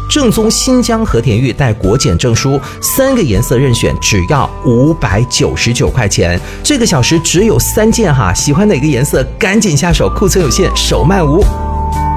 正宗新疆和田玉带国检证书，3个颜色任选，只要599块钱。这个小时只有3件哈，喜欢哪个颜色赶紧下手，库存有限，手慢无。